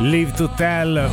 Live to Tell.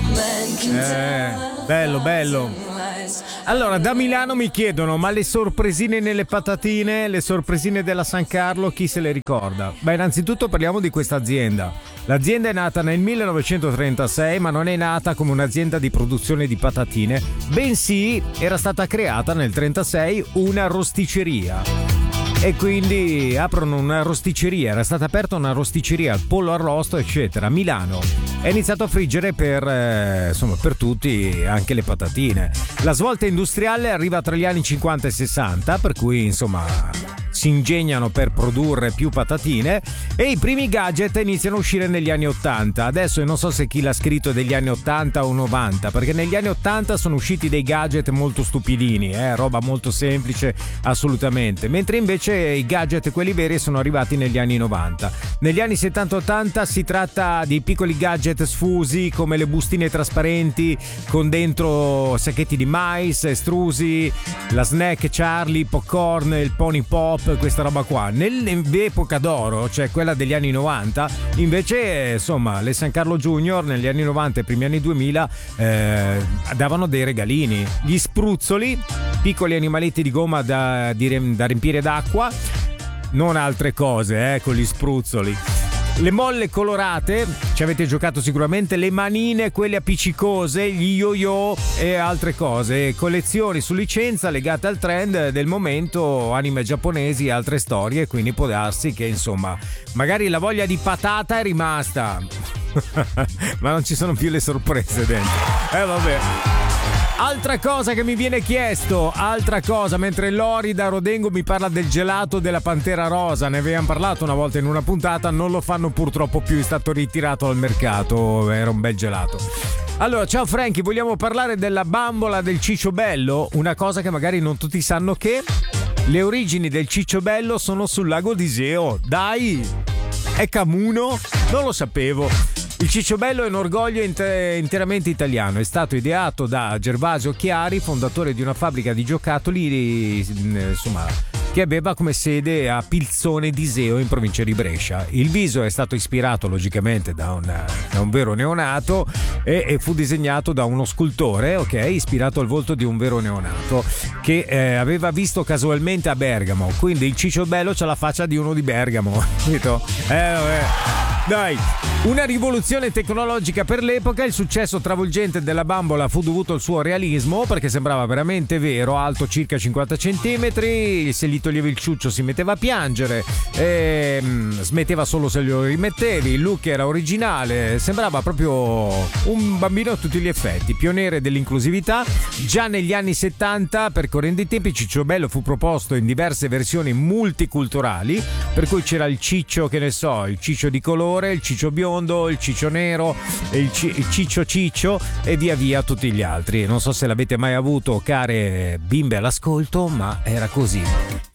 Bello, bello. Allora, da Milano mi chiedono, ma le sorpresine nelle patatine, le sorpresine della San Carlo, chi se le ricorda? Beh, innanzitutto parliamo di questa azienda. L'azienda è nata nel 1936, ma non è nata come un'azienda di produzione di patatine, bensì era stata creata nel 1936 una rosticceria. E quindi aprono una rosticceria, era stata aperta una rosticceria al pollo arrosto eccetera a Milano. È iniziato a friggere per tutti, anche le patatine. La svolta industriale arriva tra gli anni 50 e 60, per cui insomma si ingegnano per produrre più patatine, e i primi gadget iniziano a uscire negli anni 80. Adesso non so se chi l'ha scritto degli anni 80 o 90, perché negli anni 80 sono usciti dei gadget molto stupidini, roba molto semplice assolutamente, mentre invece i gadget quelli veri sono arrivati negli anni 90. Negli anni 70-80 si tratta di piccoli gadget sfusi come le bustine trasparenti con dentro sacchetti di mais estrusi, la snack Charlie, popcorn, il pony pop, questa roba qua. Nell'epoca d'oro, cioè quella degli anni 90, invece insomma le San Carlo Junior negli anni 90 e primi anni 2000 davano dei regalini, gli spruzzoli, piccoli animaletti di gomma da riempire d'acqua, non altre cose con gli spruzzoli. Le molle colorate, ci avete giocato sicuramente, le manine, quelle appiccicose, gli yo-yo e altre cose, collezioni su licenza legate al trend del momento, anime giapponesi e altre storie, quindi può darsi che insomma magari la voglia di patata è rimasta ma non ci sono più le sorprese dentro. Vabbè. Altra cosa che mi viene chiesto, mentre Lori da Rodengo mi parla del gelato della Pantera Rosa, ne avevamo parlato una volta in una puntata, non lo fanno purtroppo più, è stato ritirato dal mercato, era un bel gelato. Allora, ciao Frankie, vogliamo parlare della bambola del Cicciobello? Una cosa che magari non tutti sanno, che le origini del Cicciobello sono sul lago d'Iseo. Dai, è Camuno? Non lo sapevo. Il Cicciobello è un orgoglio interamente italiano, è stato ideato da Gervasio Chiari, fondatore di una fabbrica di giocattoli, insomma, che aveva come sede a Pilzone d'Iseo in provincia di Brescia. Il viso è stato ispirato logicamente da un vero neonato e fu disegnato da uno scultore, ispirato al volto di un vero neonato che aveva visto casualmente a Bergamo, quindi il Cicciobello c'ha la faccia di uno di Bergamo, capito? Dai, una rivoluzione tecnologica per l'epoca. Il successo travolgente della bambola fu dovuto al suo realismo, perché sembrava veramente vero, alto circa 50 centimetri, se gli toglievi il ciuccio si metteva a piangere, smetteva solo se glielo rimettevi, il look era originale, sembrava proprio un bambino a tutti gli effetti, pioniere dell'inclusività. Già negli anni 70, percorrendo i tempi, Cicciobello fu proposto in diverse versioni multiculturali, per cui c'era il ciccio, che ne so, il ciccio di colore, il ciccio biondo, il ciccio nero, il ciccio e via via tutti gli altri. Non so se l'avete mai avuto, care bimbe all'ascolto, ma era così.